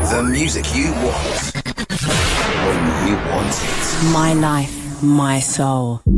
The music you want when you want it. My life, my soul.